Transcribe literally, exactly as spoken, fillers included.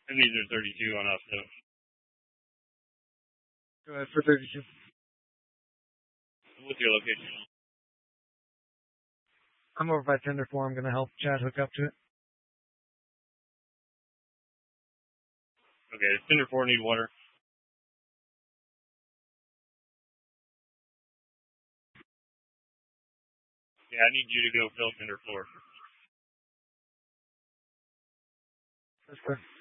These are thirty-two on us, though. Go ahead for thirty-two. What's your location? I'm over by Tender four. I'm going to help Chad hook up to it. Okay, does Tender four need water? Yeah, I need you to go fill Tender four. That's good.